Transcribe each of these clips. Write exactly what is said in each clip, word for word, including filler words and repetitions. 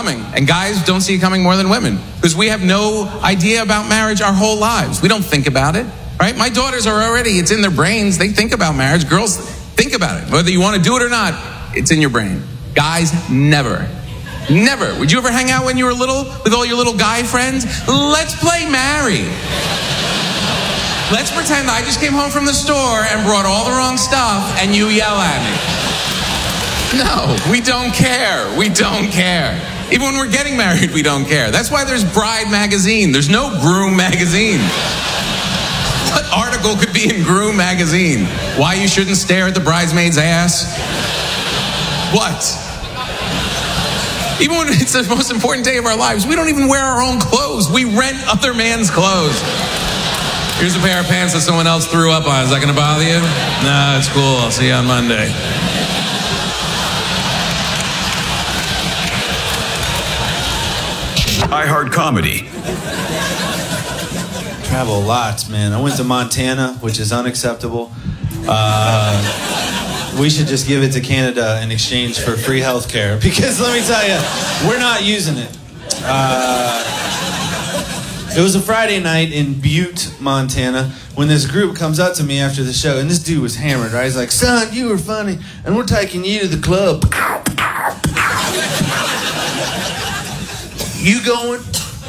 coming. And guys don't see it coming more than women. Because we have no idea about marriage our whole lives. We don't think about it, right? My daughters are already, it's in their brains. They think about marriage. Girls think about it. Whether you want to do it or not, it's in your brain. Guys, never. Never. Would you ever hang out when you were little with all your little guy friends? Let's play marry. Let's pretend I just came home from the store and brought all the wrong stuff and you yell at me. No, we don't care. We don't care. Even when we're getting married, we don't care. That's why there's Bride magazine. There's no Groom magazine. What article could be in Groom magazine? Why you shouldn't stare at the bridesmaid's ass? What? Even when it's the most important day of our lives, we don't even wear our own clothes. We rent other man's clothes. Here's a pair of pants that someone else threw up on. Is that going to bother you? No, it's cool. I'll see you on Monday. iHeart Comedy. Travel lots, man. I went to Montana, which is unacceptable. Uh, we should just give it to Canada in exchange for free health care. Because let me tell you, we're not using it. Uh, it was a Friday night in Butte, Montana, when this group comes up to me after the show. And this dude was hammered, right? He's like, son, you were funny, and we're taking you to the club. You going?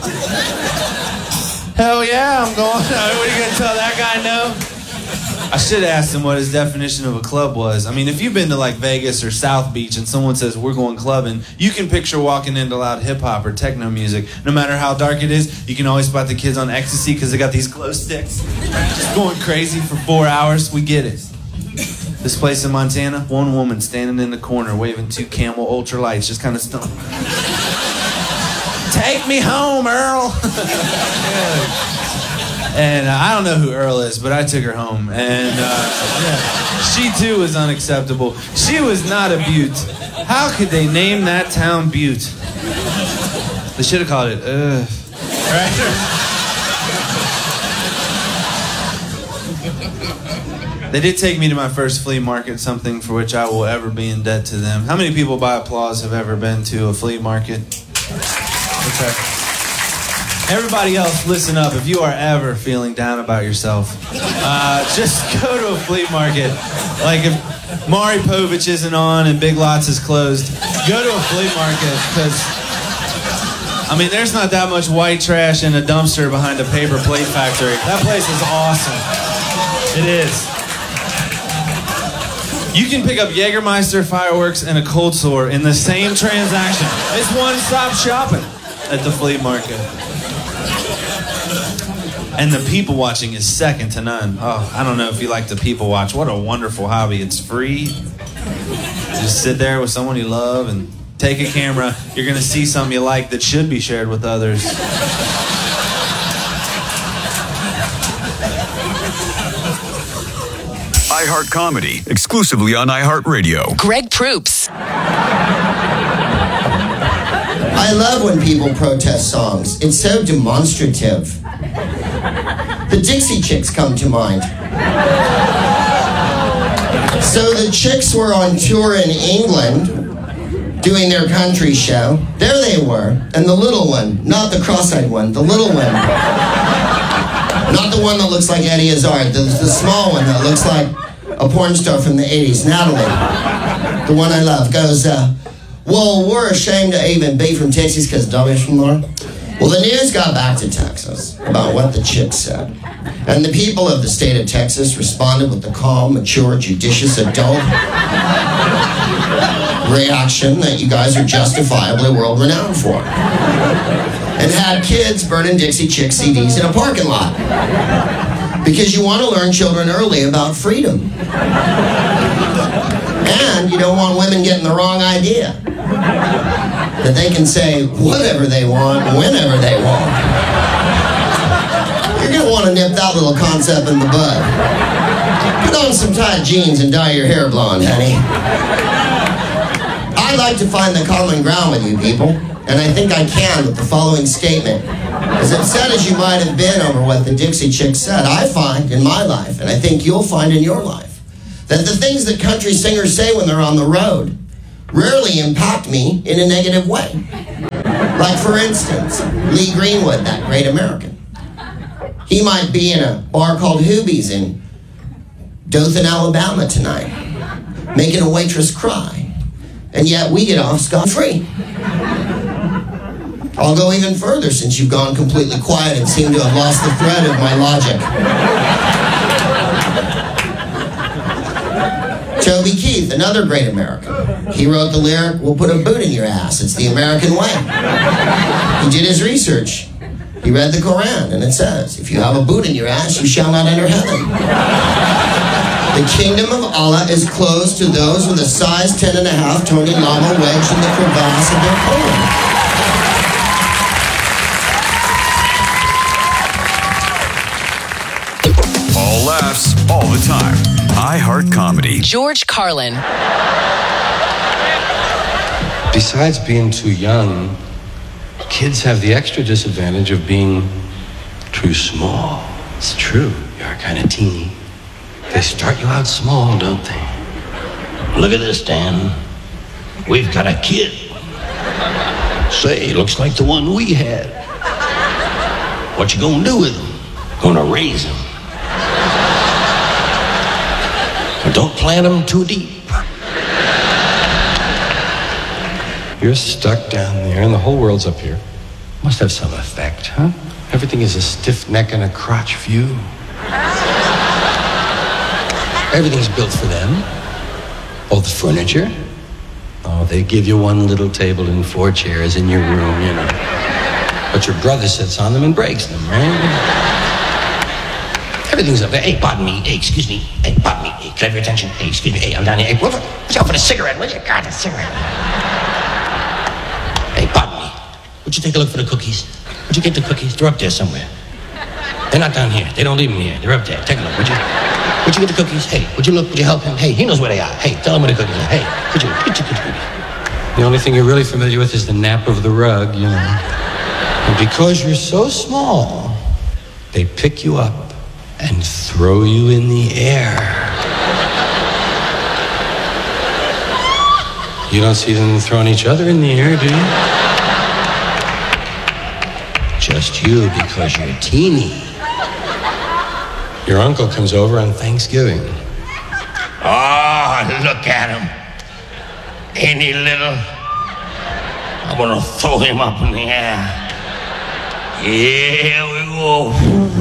Hell yeah, I'm going. What are you going to tell that guy no? I should have asked him what his definition of a club was. I mean, if you've been to like Vegas or South Beach and someone says we're going clubbing, you can picture walking into loud hip-hop or techno music. No matter how dark it is, you can always spot the kids on ecstasy because they got these glow sticks. Just going crazy for four hours. We get it. This place in Montana, one woman standing in the corner waving two Camel ultralights, just kind of stoned. Take me home, Earl. And uh, I don't know who Earl is, but I took her home. And uh, yeah, she too was unacceptable. She was not a Butte. How could they name that town Butte? They should have called it, ugh. Right? They did take me to my first flea market, something for which I will ever be in debt to them. How many people by applause have ever been to a flea market? Okay. Everybody else, listen up. If you are ever feeling down about yourself, uh, just go to a flea market. Like if Maury Povich isn't on and Big Lots is closed, go to a flea market because, I mean, there's not that much white trash in a dumpster behind a paper plate factory. That place is awesome. It is. You can pick up Jägermeister, fireworks, and a cold sore in the same transaction. It's one-stop shopping at the flea market. And the people watching is second to none. Oh, I don't know if you like to people watch. What a wonderful hobby. It's free. Just sit there with someone you love and take a camera. You're going to see something you like that should be shared with others. iHeart Comedy, exclusively on iHeartRadio. Greg Proops. I love when people protest songs. It's so demonstrative. The Dixie Chicks come to mind. So the Chicks were on tour in England doing their country show. There they were, and the little one, not the cross-eyed one, the little one. Not the one that looks like Eddie Izzard, the, the small one that looks like a porn star from the eighties, Natalie, the one I love, goes, uh, well, we're ashamed to even be from Texas because Dougie's from there. Well, the news got back to Texas about what the Chicks said. And the people of the state of Texas responded with the calm, mature, judicious, adult reaction that you guys are justifiably world-renowned for. And had kids burning Dixie Chick C Ds in a parking lot. Because you want to learn children early about freedom. And you don't want women getting the wrong idea. That they can say whatever they want, whenever they want. You're going to want to nip that little concept in the bud. Put on some tight jeans and dye your hair blonde, honey. I'd like to find the common ground with you people, and I think I can with the following statement. As upset as you might have been over what the Dixie Chicks said, I find in my life, and I think you'll find in your life, that the things that country singers say when they're on the road rarely impact me in a negative way. Like, for instance, Lee Greenwood, that great American. He might be in a bar called Hoobies in Dothan, Alabama tonight, making a waitress cry. And yet we get off scot-free. I'll go even further since you've gone completely quiet and seem to have lost the thread of my logic. Toby Keith, another great American. He wrote the lyric, "We'll put a boot in your ass. It's the American way." He did his research. He read the Koran, and it says, if you have a boot in your ass, you shall not enter heaven. The kingdom of Allah is closed to those with a size ten and a half Tony Lama wedged in the crevasse of their colon. All laughs, all the time. iHeart Comedy. George Carlin. Besides being too young, kids have the extra disadvantage of being too small. It's true. You're kind of teeny. They start you out small, don't they? Look at this, Dan. We've got a kid. Say, looks like the one we had. What you gonna do with him? Gonna raise him. But don't plant him too deep. You're stuck down there and the whole world's up here. Must have some effect, huh? Everything is a stiff neck and a crotch view. Everything's built for them. All the furniture. Oh, they give you one little table and four chairs in your room, you know. But your brother sits on them and breaks them, right? Everything's up there. Hey, pardon me. Hey, excuse me. Hey, pardon me. Hey, can I have your attention? Hey, excuse me. Hey, I'm down here. Hey, watch out for the cigarette, will you? God, the cigarette. Hey, pardon me. Would you take a look for the cookies? Would you get the cookies? They're up there somewhere. They're not down here. They don't leave them here. They're up there. Take a look, would you? Would you get the cookies? Hey, would you look? Would you help him? Hey, he knows where they are. Hey, tell him where the cookies are. Hey, could you get your cookies? The only thing you're really familiar with is the nap of the rug, you know. And because you're so small, they pick you up and throw you in the air. You don't see them throwing each other in the air, do you? Just you, because you're teeny. Your uncle comes over on Thanksgiving. Oh, look at him. Ain't he little? I'm gonna throw him up in the air. Here we go.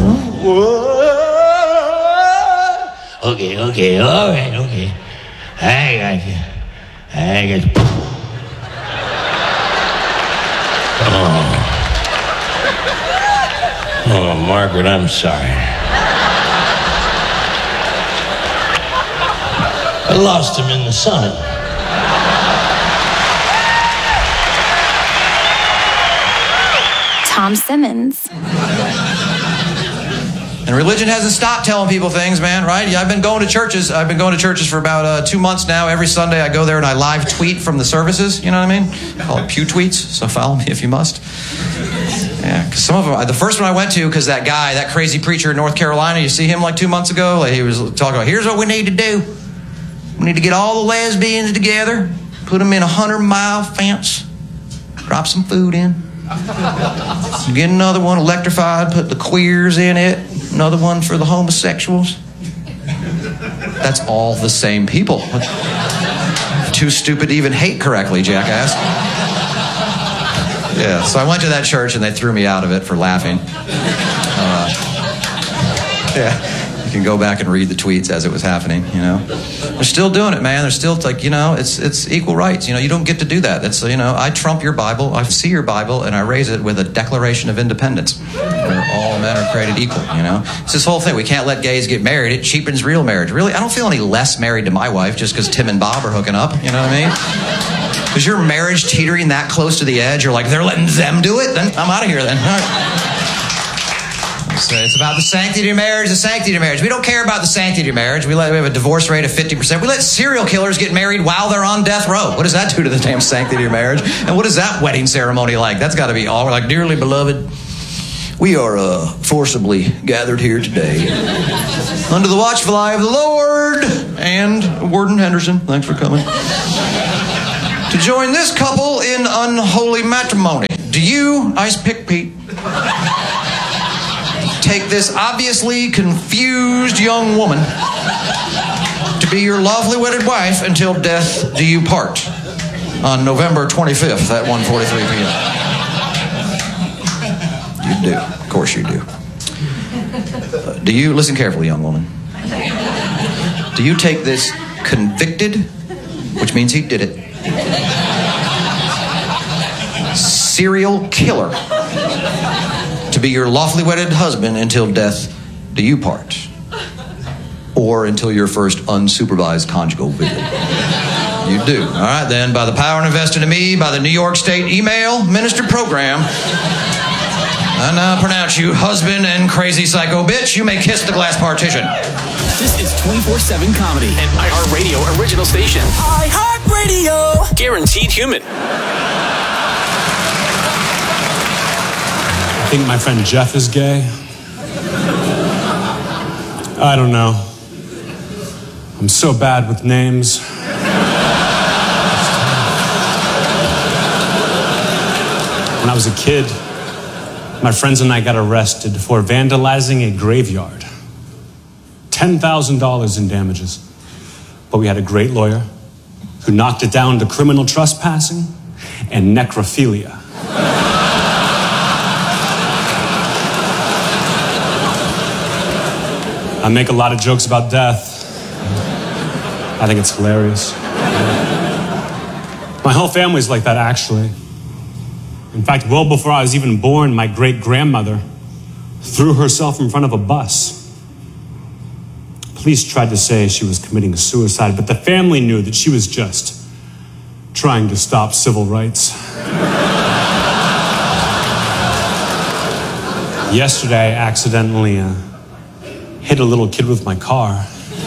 Okay, okay, all right, okay. I got you. I got you. Oh. Oh, Margaret, I'm sorry. I lost him in the sun. Tom Simmons. And religion hasn't stopped telling people things, man, right? Yeah, I've been going to churches. I've been going to churches for about uh, two months now. Every Sunday I go there and I live tweet from the services. You know what I mean? I call it Pew Tweets, so follow me if you must. Yeah, because some of them, the first one I went to, because that guy, that crazy preacher in North Carolina, you see him like two months ago? Like he was talking about, here's what we need to do. We need to get all the lesbians together, put them in a hundred-mile fence, drop some food in. Get another one electrified, put the queers in it, another one for the homosexuals. That's all the same people. Too stupid to even hate correctly, jackass. Yeah, so I went to that church and they threw me out of it for laughing. Uh, yeah, you can go back and read the tweets as it was happening, you know. They're still doing it, man. They're still like, you know, it's it's equal rights. You know, you don't get to do that. That's, you know, I trump your Bible, I see your Bible, and I raise it with a Declaration of Independence, where all men are created equal, you know. It's this whole thing. We can't let gays get married. It cheapens real marriage. Really, I don't feel any less married to my wife just because Tim and Bob are hooking up, you know what I mean? Is your marriage teetering that close to the edge? You're like, they're letting them do it? Then I'm out of here then. All right. So it's about the sanctity of marriage, the sanctity of marriage. We don't care about the sanctity of marriage. We, let, we have a divorce rate of fifty percent. We let serial killers get married while they're on death row. What does that do to the damn sanctity of marriage? And what is that wedding ceremony like? That's got to be all. We're like, dearly beloved, we are uh, forcibly gathered here today under the watchful eye of the Lord and Warden Henderson. Thanks for coming. To join this couple in unholy matrimony. Do you, Ice Pick Pete, take this obviously confused young woman to be your lawfully wedded wife until death do you part on November twenty-fifth at one forty-three p.m.? You do. Of course you do. Uh, do you, listen carefully, young woman. Do you take this convicted, which means he did it, serial killer to be your lawfully wedded husband until death do you part? Or until your first unsupervised conjugal visit? You do. All right, then, by the power invested in me by the New York State Email Minister Program, I now pronounce you husband and crazy psycho bitch. You may kiss the glass partition. This is twenty-four seven Comedy, an iHeartRadio original station. iHeartRadio. Guaranteed human. I think my friend Jeff is gay. I don't know. I'm so bad with names. When I was a kid, my friends and I got arrested for vandalizing a graveyard. ten thousand dollars in damages. But we had a great lawyer who knocked it down to criminal trespassing and necrophilia. I make a lot of jokes about death. I think it's hilarious. My whole family's like that, actually. In fact, well before I was even born, my great-grandmother threw herself in front of a bus. Police tried to say she was committing suicide, but the family knew that she was just trying to stop civil rights. Yesterday, I accidentally uh, hit a little kid with my car.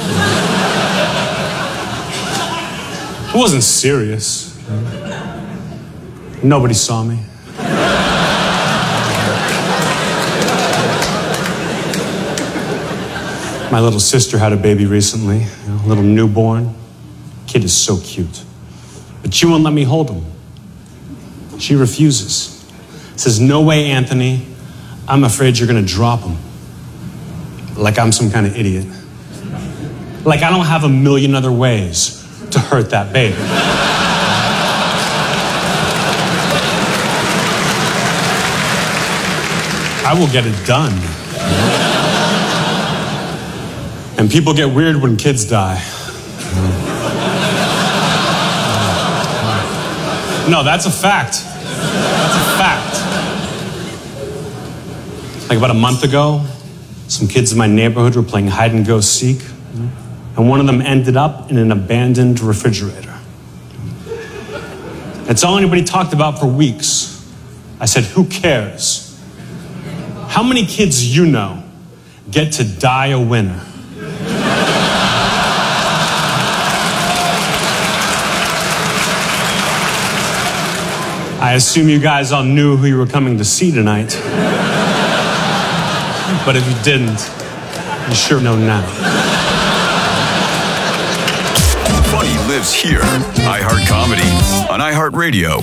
It wasn't serious. Nobody saw me. My little sister had a baby recently, you know, a little newborn. Kid is so cute. But she won't let me hold him. She refuses. Says, no way, Anthony. I'm afraid you're going to drop him. Like I'm some kind of idiot. Like I don't have a million other ways to hurt that baby. I will get it done. And people get weird when kids die. No, that's a fact. That's a fact. Like about a month ago, some kids in my neighborhood were playing hide and go seek, and one of them ended up in an abandoned refrigerator. It's all anybody talked about for weeks. I said, who cares? How many kids you know get to die a winner? I assume you guys all knew who you were coming to see tonight. But if you didn't, you sure know now. Funny lives here. iHeart Comedy on iHeartRadio.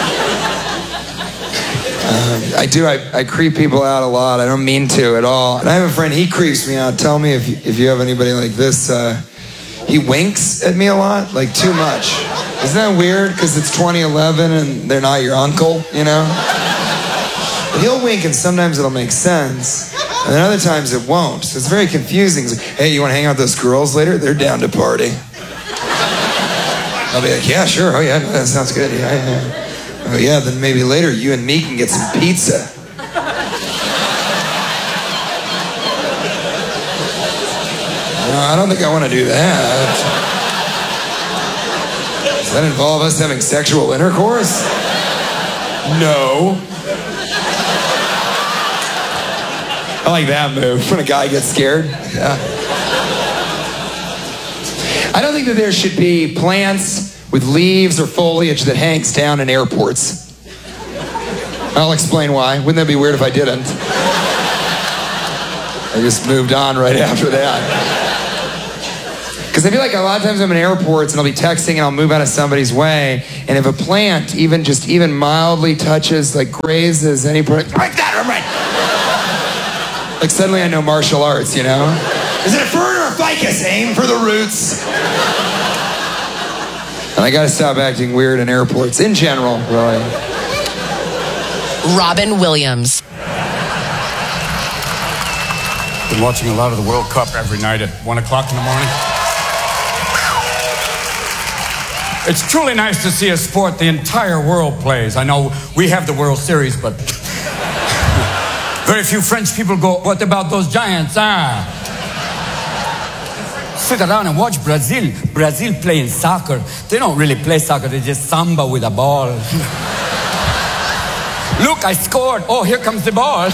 Uh, I do. I, I creep people out a lot. I don't mean to at all. And I have a friend, he creeps me out. Tell me if you, if you have anybody like this. Uh, he winks at me a lot, like too much. Isn't that weird? Because it's twenty eleven and they're not your uncle, you know? But he'll wink and sometimes it'll make sense. And then other times it won't. So it's very confusing. It's like, hey, you want to hang out with those girls later? They're down to party. I'll be like, yeah, sure. Oh, yeah, that sounds good. Yeah, yeah. Oh, yeah, then maybe later you and me can get some pizza. No, I don't think I want to do that. Does that involve us having sexual intercourse? No. I like that move, when a guy gets scared. Yeah. I don't think that there should be plants with leaves or foliage that hangs down in airports. I'll explain why. Wouldn't that be weird if I didn't? I just moved on right after that. Because I feel like a lot of times I'm in airports and I'll be texting and I'll move out of somebody's way, and if a plant even just even mildly touches, like grazes any part, like that, I'm right. Like suddenly I know martial arts, you know? Is it a fern or a ficus? Aim for the roots. And I gotta stop acting weird in airports in general, really. Robin Williams. Been watching a lot of the World Cup every night at one o'clock in the morning. It's truly nice to see a sport the entire world plays. I know we have the World Series, but very few French people go, what about those giants? Ah. Sit around and watch Brazil. Brazil playing soccer. They don't really play soccer, they just samba with a ball. Look, I scored. Oh, here comes the ball.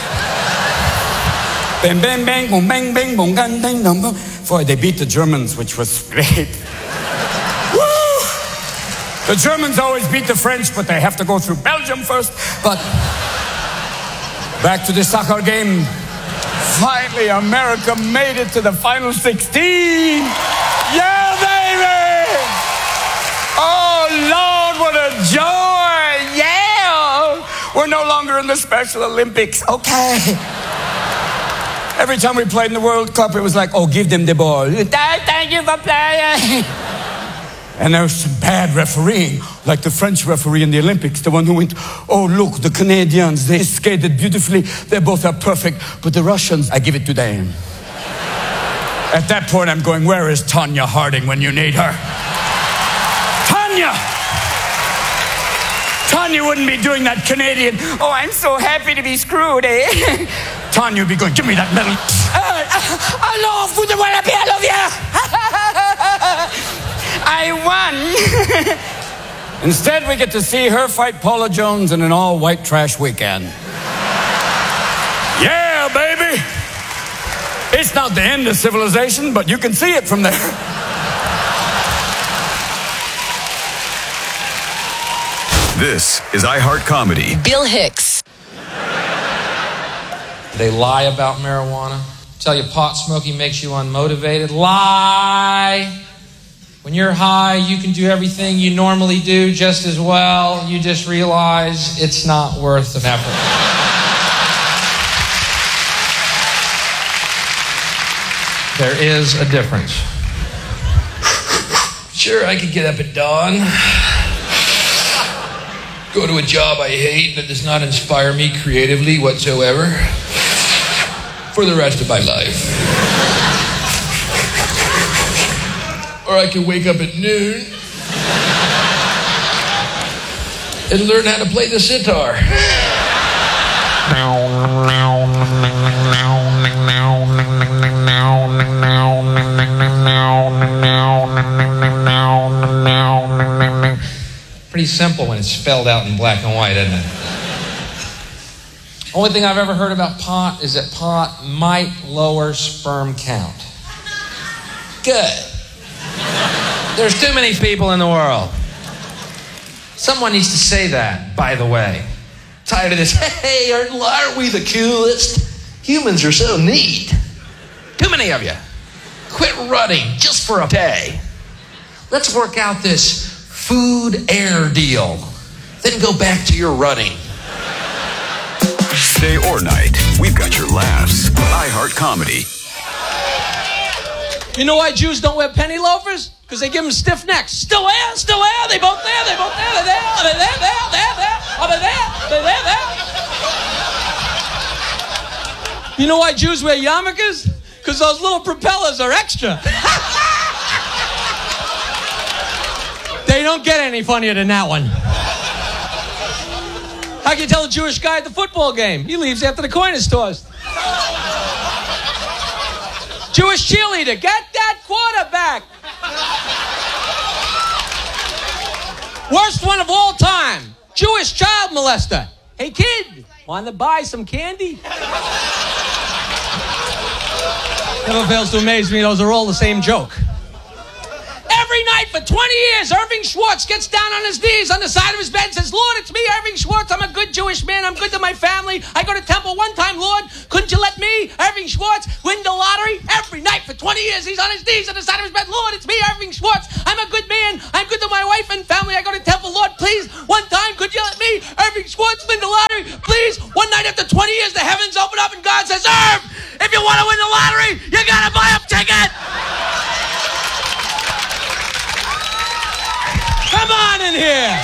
Bang, bang, bang, boom, bang, bang, boom, gang, bang, bang, boom. Boy, they beat the Germans, which was great. Woo! The Germans always beat the French, but they have to go through Belgium first. But back to the soccer game. Finally, America made it to the final sixteen. Yeah, baby! Oh, Lord, what a joy! Yeah! We're no longer in the Special Olympics. Okay. Every time we played in the World Cup, it was like, oh, give them the ball. Thank you for playing. And there was some bad refereeing, like the French referee in the Olympics, the one who went, oh, look, the Canadians, they skated beautifully. They both are perfect. But the Russians, I give it to them. At that point, I'm going, where is Tonya Harding when you need her? Tonya! Tonya wouldn't be doing that Canadian, oh, I'm so happy to be screwed, eh? Tonya would be going, give me that medal. Uh, uh, I love you, I love you. I won. Instead, we get to see her fight Paula Jones in an all-white trash weekend. Yeah, baby. It's not the end of civilization, but you can see it from there. This is iHeart Comedy. Bill Hicks. They lie about marijuana. Tell you pot smoking makes you unmotivated. Lie. When you're high, you can do everything you normally do just as well. You just realize it's not worth an effort. There is a difference. Sure, I could get up at dawn, go to a job I hate that does not inspire me creatively whatsoever for the rest of my life. Or I could wake up at noon and learn how to play the sitar. Pretty simple when it's spelled out in black and white, isn't it? Only thing I've ever heard about pot is that pot might lower sperm count. Good. There's too many people in the world. Someone needs to say that, by the way. Tired of this, hey, aren't, aren't we the coolest? Humans are so neat. Too many of you. Quit running just for a day. Let's work out this food air deal. Then go back to your running. Day or night, we've got your laughs. iHeart Comedy. You know why Jews don't wear penny loafers? Because they give them stiff necks. Still there, still there, they both there, they both there, they're there, they're there, there, there, there, are they there, they're there, there. You know why Jews wear yarmulkes? Because those little propellers are extra. They don't get any funnier than that one. How can you tell a Jewish guy at the football game? He leaves after the coin is tossed. Jewish cheerleader, get that quarterback. Worst one of all time, Jewish child molester. Hey kid, want to buy some candy? Never fails to amaze me, those are all the same joke. Every night for twenty years, Irving Schwartz gets down on his knees on the side of his bed and says, Lord, it's me, Irving Schwartz. I'm a good Jewish man. I'm good to my family. I go to temple one time, Lord. Couldn't you let me, Irving Schwartz, win the lottery? Every night for twenty years, he's on his knees on the side of his bed. Lord, it's me, Irving Schwartz. I'm a good man. I'm good to my wife and family. I go to temple. Lord, please, one time, could you let me, Irving Schwartz, win the lottery? Please. One night after twenty years, the heavens open up and God says, Irv, if you want to win the lottery, you got to buy a ticket. Come on in here.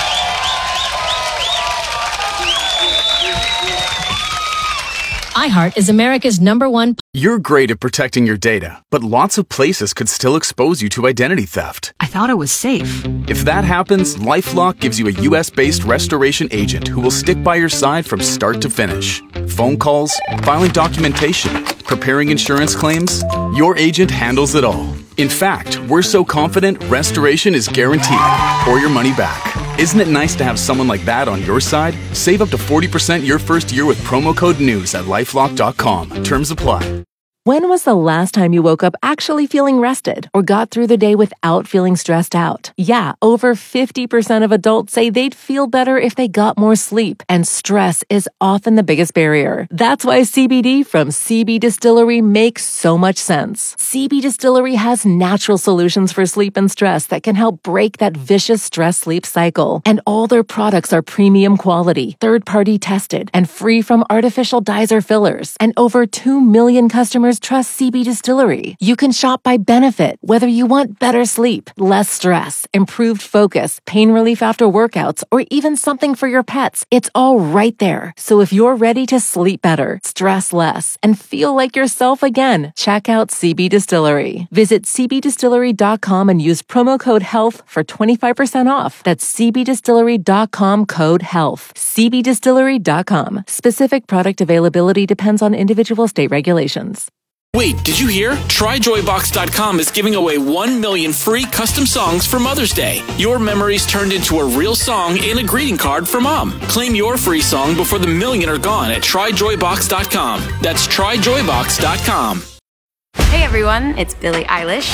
iHeart is America's number one. You're great at protecting your data, but lots of places could still expose you to identity theft. I thought it was safe. If that happens, LifeLock gives you a U S based restoration agent who will stick by your side from start to finish. Phone calls, filing documentation, preparing insurance claims, your agent handles it all. In fact, we're so confident restoration is guaranteed or your money back. Isn't it nice to have someone like that on your side? Save up to forty percent your first year with promo code NEWS at lifelock dot com. Terms apply. When was the last time you woke up actually feeling rested or got through the day without feeling stressed out? Yeah, over fifty percent of adults say they'd feel better if they got more sleep, and stress is often the biggest barrier. That's why C B D from C B Distillery makes so much sense. C B Distillery has natural solutions for sleep and stress that can help break that vicious stress-sleep cycle. And all their products are premium quality, third-party tested, and free from artificial dyes or fillers. And over two million customers trust C B Distillery. You can shop by benefit, whether you want better sleep, less stress, improved focus, pain relief after workouts, or even something for your pets. It's all right there. So if you're ready to sleep better, stress less, and feel like yourself again, check out C B Distillery. Visit c b distillery dot com and use promo code HEALTH for twenty-five percent off. That's c b distillery dot com code HEALTH. c b distillery dot com. Specific product availability depends on individual state regulations. Wait, did you hear? Try joy box dot com is giving away one million free custom songs for Mother's Day. Your memories turned into a real song and a greeting card for Mom. Claim your free song before the million are gone at try joy box dot com. That's try joy box dot com. Hey everyone, it's Billie Eilish.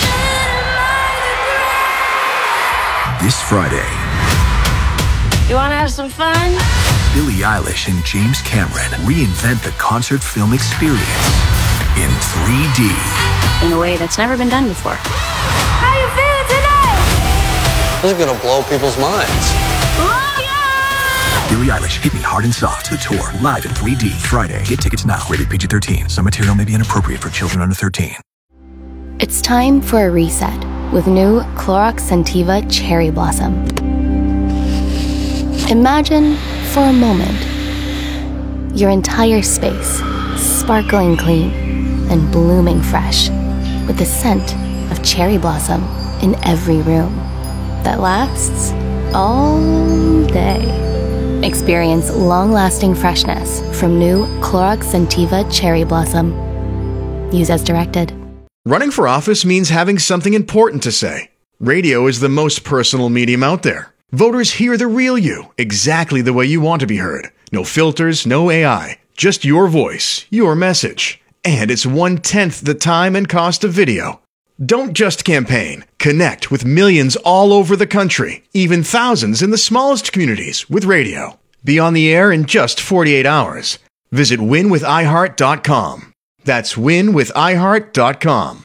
This Friday, You wanna have some fun? Billie Eilish and James Cameron reinvent the concert film experience in three D. In a way that's never been done before. How you feeling tonight? This is gonna blow people's minds. Billie Eilish, Hit Me Hard and Soft, the tour, live in three D, Friday. Get tickets now. Rated P G thirteen. Some material may be inappropriate for children under thirteen. It's time for a reset with new Clorox Scentiva Cherry Blossom. Imagine, for a moment, your entire space sparkling clean and blooming fresh with the scent of cherry blossom in every room that lasts all day. Experience long-lasting freshness from new Clorox Scentiva Cherry Blossom. Use as directed. Running for office means having something important to say. Radio is the most personal medium out there. Voters hear the real you, exactly the way you want to be heard. No filters, no A I, just your voice, your message. And it's one-tenth the time and cost of video. Don't just campaign. Connect with millions all over the country, even thousands in the smallest communities with radio. Be on the air in just forty-eight hours. Visit win with i heart dot com. That's win with i heart dot com.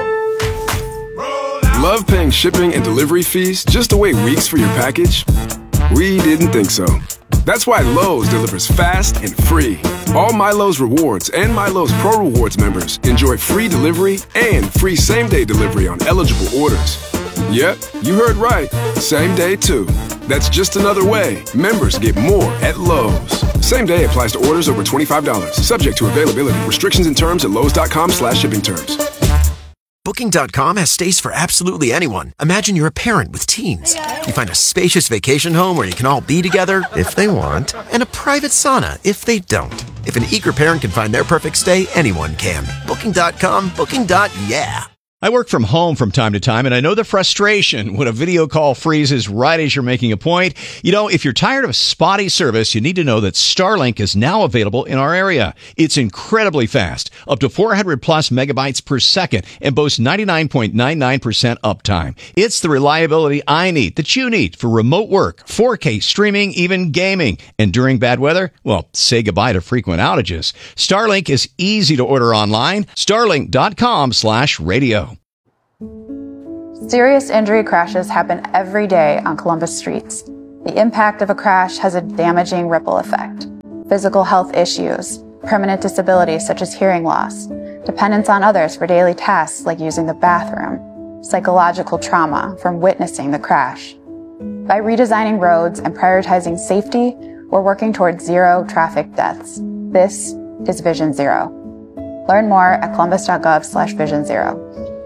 Love paying shipping and delivery fees just to wait weeks for your package? We didn't think so. That's why Lowe's delivers fast and free. All MyLowe's Rewards and MyLowe's Pro Rewards members enjoy free delivery and free same-day delivery on eligible orders. Yep, you heard right. Same day, too. That's just another way members get more at Lowe's. Same day applies to orders over twenty-five dollars. Subject to availability. Restrictions and terms at lowes dot com slash shipping terms. Booking dot com has stays for absolutely anyone. Imagine you're a parent with teens. You find a spacious vacation home where you can all be together, if they want, and a private sauna, if they don't. If an eager parent can find their perfect stay, anyone can. Booking dot com, booking. Yeah. I work from home from time to time, and I know the frustration when a video call freezes right as you're making a point. You know, if you're tired of spotty service, you need to know that Starlink is now available in our area. It's incredibly fast, up to four hundred plus megabytes per second, and boasts ninety-nine point nine nine percent uptime. It's the reliability I need, that you need, for remote work, four K streaming, even gaming. And during bad weather, well, say goodbye to frequent outages. Starlink is easy to order online. Starlink.com slash radio. Serious injury crashes happen every day on Columbus streets. The impact of a crash has a damaging ripple effect. Physical health issues, permanent disabilities such as hearing loss, dependence on others for daily tasks like using the bathroom, psychological trauma from witnessing the crash. By redesigning roads and prioritizing safety, we're working towards zero traffic deaths. This is Vision Zero. Learn more at columbus.gov slash vision zero.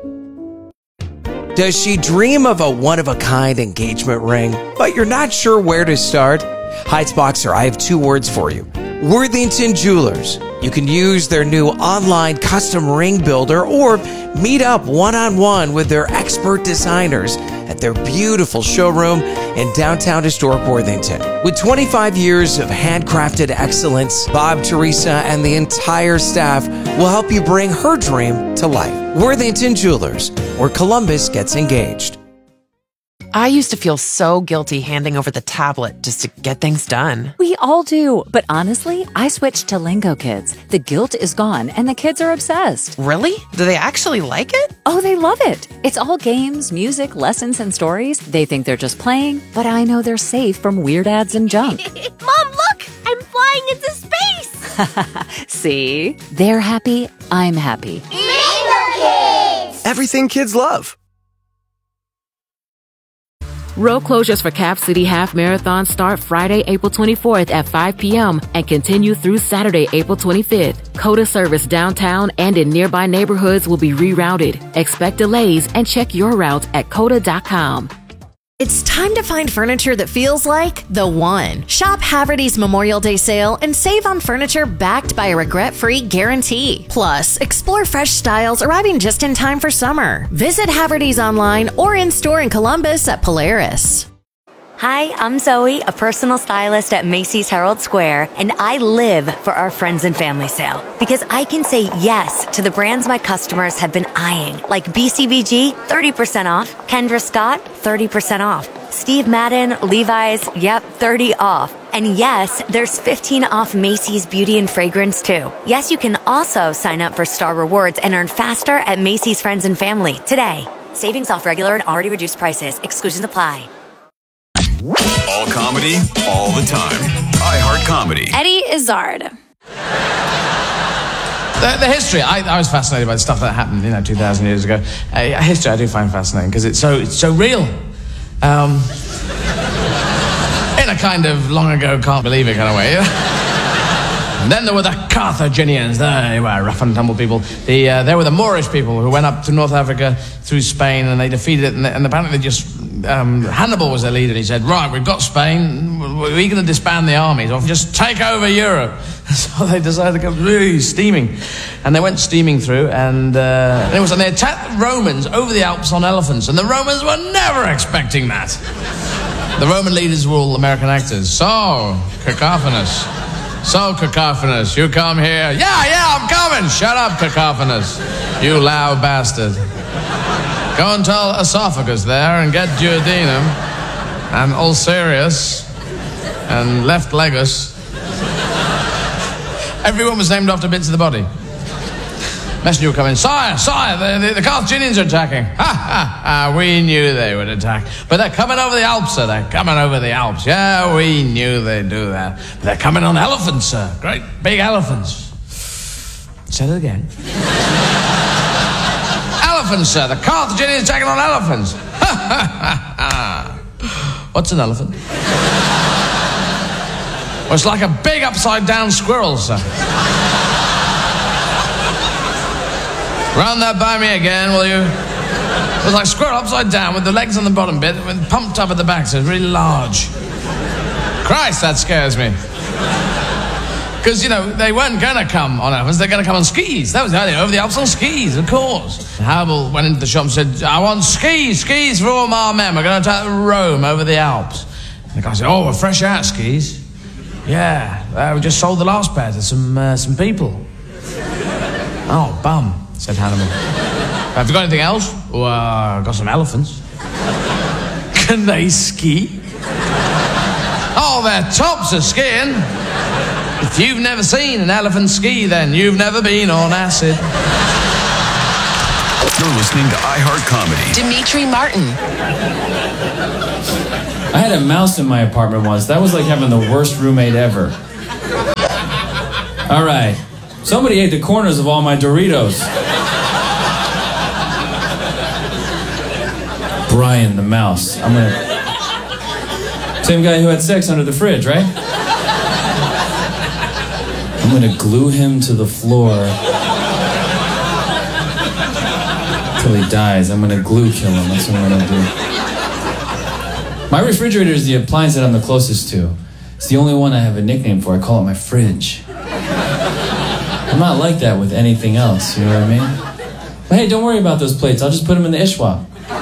Does she dream of a one-of-a-kind engagement ring, but you're not sure where to start? Heights Boxer, I have two words for you. Worthington Jewelers. You can use their new online custom ring builder or meet up one-on-one with their expert designers at their beautiful showroom in downtown historic Worthington. With twenty-five years of handcrafted excellence, Bob, Teresa, and the entire staff will help you bring her dream to life. Worthington Jewelers, where Columbus gets engaged. I used to feel so guilty handing over the tablet just to get things done. We all do, but honestly, I switched to Lingo Kids. The guilt is gone, and the kids are obsessed. Really? Do they actually like it? Oh, they love it. It's all games, music, lessons, and stories. They think they're just playing, but I know they're safe from weird ads and junk. Mom, look! I'm flying into space! See? They're happy, I'm happy. Lingo Kids! Everything kids love. Road closures for Cap City Half Marathon start Friday, April twenty-fourth at five p.m. and continue through Saturday, April twenty-fifth. COTA service downtown and in nearby neighborhoods will be rerouted. Expect delays and check your route at cota dot com. It's time to find furniture that feels like the one. Shop Haverty's Memorial Day sale and save on furniture backed by a regret-free guarantee. Plus, explore fresh styles arriving just in time for summer. Visit Haverty's online or in-store in Columbus at Polaris. Hi, I'm Zoe, a personal stylist at Macy's Herald Square, and I live for our friends and family sale because I can say yes to the brands my customers have been eyeing, like B C B G, thirty percent off, Kendra Scott, thirty percent off, Steve Madden, Levi's, yep, thirty off. And yes, there's fifteen off Macy's Beauty and Fragrance too. Yes, you can also sign up for Star Rewards and earn faster at Macy's Friends and Family today. Savings off regular and already reduced prices. Exclusions apply. All comedy, all the time. iHeart Comedy. Eddie Izzard. The, the history, I, I was fascinated by the stuff that happened, you know, two thousand years ago. Uh, history I do find fascinating because it's so, it's so real. Um, in a kind of long ago, can't believe it kind of way. And then there were the Carthaginians. They were rough and tumble people. The, uh, there were the Moorish people who went up to North Africa through Spain and they defeated it. And, they, and apparently they just... Um, Hannibal was their leader. He said, right, we've got Spain. We're going to disband the armies or just take over Europe. So they decided to go really steaming. And they went steaming through. And, uh, and it was, and they attacked the Romans over the Alps on elephants. And the Romans were never expecting that. The Roman leaders were all American actors. So cacophonous. So cacophonous. You come here. Yeah, yeah, I'm coming. Shut up, cacophonous. You loud bastard. Go and tell Esophagus there and get duodenum and ulcerius and left legus. Everyone was named after bits of the body. Messenger would come in. Sire, sire, the, the, the Carthaginians are attacking. Ha, ha, ha, we knew they would attack. But they're coming over the Alps, sir. They're coming over the Alps. Yeah, we knew they'd do that. But they're coming on elephants, sir. Great big elephants. Say it again. Elephants, sir. The Carthaginians attacking on elephants. What's an elephant? Well, it's like a big upside-down squirrel, sir. Run that by me again, will you? It was like a squirrel upside down with the legs on the bottom bit and pumped up at the back, so it's really large. Christ, that scares me. Because, you know, they weren't going to come on elephants, they're going to come on skis. That was the idea, over the Alps on skis, of course. Hannibal went into the shop and said, I want skis, skis for all my men. We're going to attack Rome over the Alps. And the guy said, oh, we're fresh out skis. Yeah, uh, we just sold the last pair to some, uh, some people. Oh, bum, said Hannibal. Have you got anything else? Well, uh, I've got some elephants. Can they ski? Oh, their tops are skiing. If you've never seen an elephant ski, then you've never been on acid. You're listening to iHeart Comedy. Dimitri Martin. I had a mouse in my apartment once. That was like having the worst roommate ever. All right. Somebody ate the corners of all my Doritos. Brian the mouse. I'm gonna... Same guy who had sex under the fridge, right? I'm gonna glue him to the floor till he dies. I'm gonna glue kill him. That's what I'm gonna do. My refrigerator is the appliance that I'm the closest to. It's the only one I have a nickname for. I call it my fridge. I'm not like that with anything else, you know what I mean? But hey, don't worry about those plates. I'll just put them in the ishwab.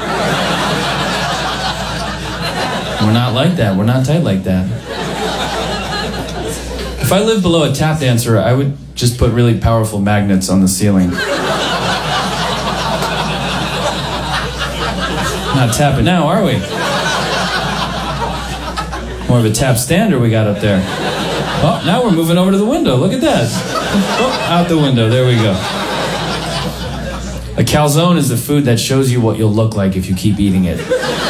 We're not like that. We're not tight like that. If I lived below a tap dancer, I would just put really powerful magnets on the ceiling. Not tapping now, are we? More of a tap stander we got up there. Oh, now we're moving over to the window. Look at that. Oh, out the window. There we go. A calzone is the food that shows you what you'll look like if you keep eating it.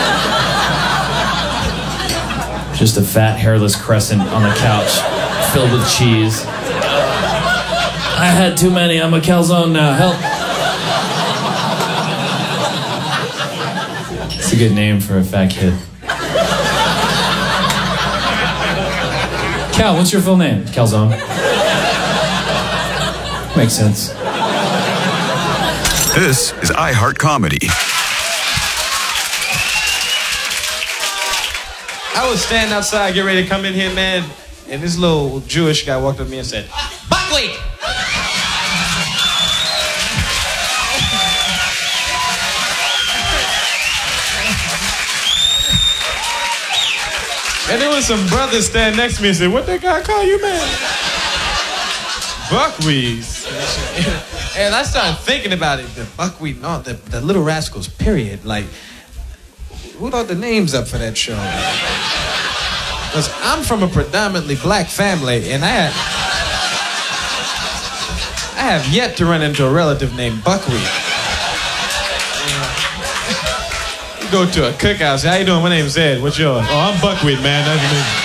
Just a fat, hairless crescent on the couch, filled with cheese. I had too many. I'm a calzone now. Help. It's a good name for a fat kid. Cal, what's your full name? Calzone. Makes sense. This is iHeart Comedy. I was standing outside, get ready to come in here, man, and this little Jewish guy walked up to me and said, buckwheat! And there was some brothers standing next to me and said, what that guy call you, man? Buckwheat. And I started thinking about it, the buckwheat, no, the, the Little Rascals, period. Like, who thought the names up for that show? Because I'm from a predominantly black family, and I had, I have yet to run into a relative named Buckwheat. You go to a cookhouse, how you doing? My name's Ed. What's yours? Oh, I'm Buckwheat, man. That's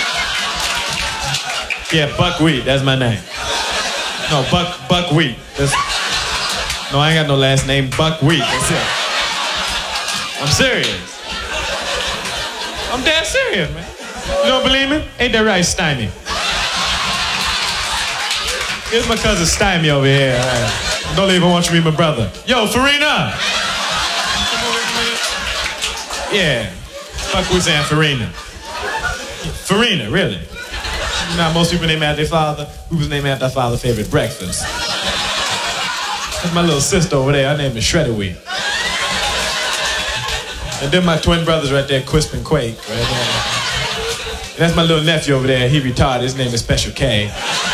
me. Yeah, Buckwheat. That's my name. No, Buck Buckwheat. That's, no, I ain't got no last name. Buckwheat. That's it. I'm serious. I'm dead serious, man. You don't believe me? Ain't that right, Stymie? Here's my cousin Stymie over here. Right. Don't even want you to meet my brother. Yo, Farina! Yeah. Fuck we saying Farina. Farina, really. You know how most people name after their father? Who was named after their father's favorite breakfast? That's my little sister over there. Her name is Shredder Wheat. And then my twin brothers right there, Quisp and Quake, right there. And that's my little nephew over there. He retarded. His name is Special K.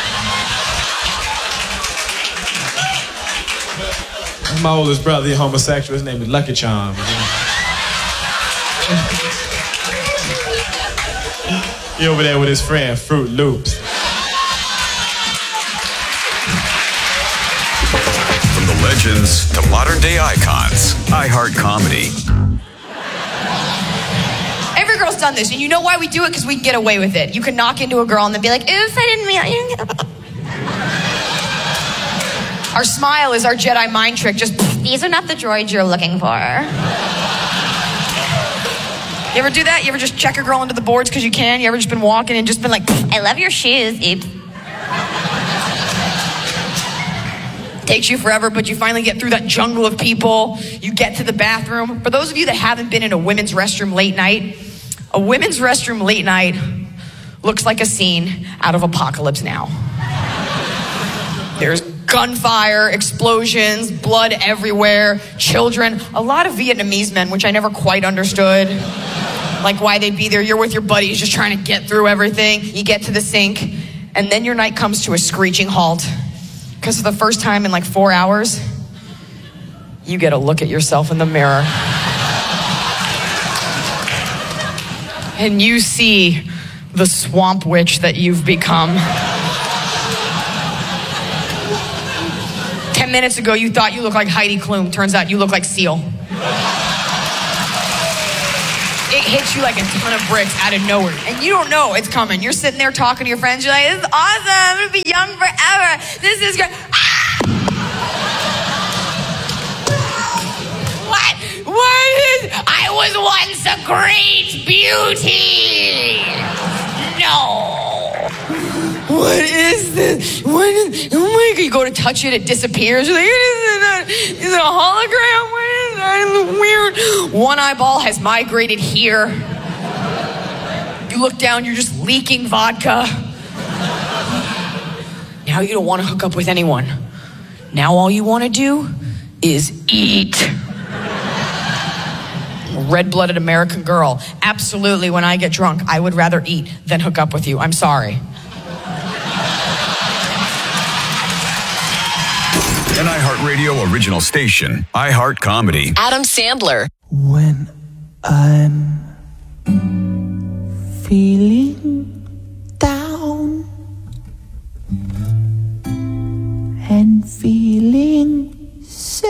That's my oldest brother. He's homosexual. His name is Lucky Charm. He over there with his friend, Fruit Loops. From the legends to modern day icons, iHeart Comedy. Every girl's done this, and you know why we do it? Because we get away with it. You can knock into a girl and then be like, oops, I didn't mean it. Our smile is our Jedi mind trick. Just, these are not the droids you're looking for. You ever do that? You ever just check a girl into the boards because you can? You ever just been walking and just been like, I love your shoes, oops. Takes you forever, but you finally get through that jungle of people. You get to the bathroom. For those of you that haven't been in a women's restroom late night, a women's restroom late night looks like a scene out of Apocalypse Now. There's gunfire, explosions, blood everywhere, children, a lot of Vietnamese men, which I never quite understood. Like why they'd be there. You're with your buddies just trying to get through everything. You get to the sink, and then your night comes to a screeching halt. Because for the first time in like four hours, you get a look at yourself in the mirror. And you see the swamp witch that you've become. Ten minutes ago, you thought you looked like Heidi Klum. Turns out you look like Seal. It hits you like a ton of bricks out of nowhere. And you don't know it's coming. You're sitting there talking to your friends. You're like, this is awesome. I'm going to be young forever. This is great. Ah! What? What is... I was once a great beauty. No. What is this? What is... Oh my God. You go to touch it, it disappears. You're like, is it? Is it a hologram? What is that? Weird. One eyeball has migrated here. You look down, you're just leaking vodka. Now you don't want to hook up with anyone. Now all you want to do is eat. Red-blooded American girl. Absolutely, when I get drunk, I would rather eat than hook up with you. I'm sorry. An iHeartRadio original station, iHeart Comedy. Adam Sandler. When I'm feeling down and feeling